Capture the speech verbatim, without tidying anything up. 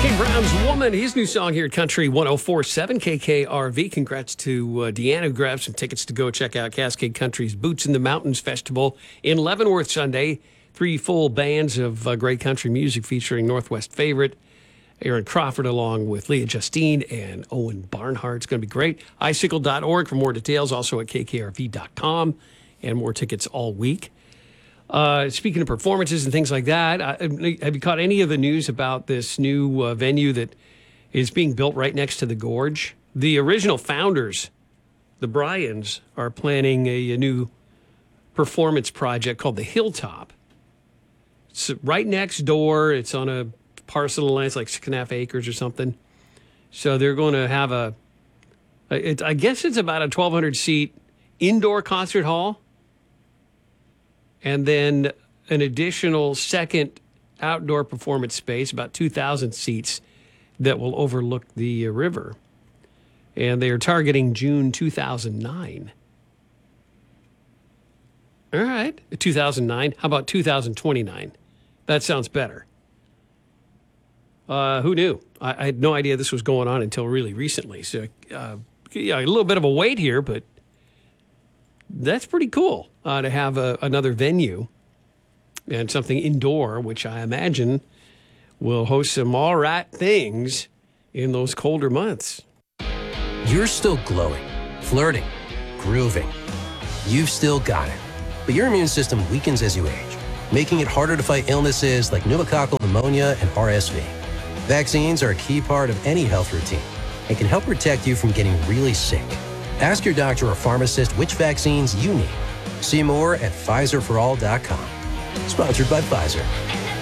King Brown's Woman, his new song here at Country one oh four point seven K K R V. Congrats to uh, Deanna, who grabbed some tickets to go check out Cascade Country's Boots in the Mountains Festival in Leavenworth Sunday. Three full bands of uh, great country music featuring Northwest favorite Aaron Crawford along with Leah Justine and Owen Barnhart. It's going to be great. icicle dot org for more details, also at K K R V dot com, and more tickets all week. Uh, speaking of performances and things like that, uh, have you caught any of the news about this new uh, venue that is being built right next to the gorge? The original founders, the Bryans, are planning a, a new performance project called the Hilltop. It's right next door. It's on a parcel of land, it's like six and a half acres or something. So they're going to have a, a it, I guess it's about a twelve hundred seat indoor concert hall. And then an additional second outdoor performance space, about two thousand seats, that will overlook the uh, river. And they are targeting June two thousand nine. All right, two thousand nine. How about two thousand twenty-nine? That sounds better. Uh, who knew? I, I had no idea this was going on until really recently. So, uh, yeah, a little bit of a wait here, but that's pretty cool uh, to have a, another venue and something indoor, which I imagine will host some all right things in those colder months. You're still glowing, flirting, grooving. You've still got it. But your immune system weakens as you age, making it harder to fight illnesses like pneumococcal pneumonia and R S V. Vaccines are a key part of any health routine and can help protect you from getting really sick. Ask your doctor or pharmacist which vaccines you need. See more at Pfizer for all dot com. Sponsored by Pfizer.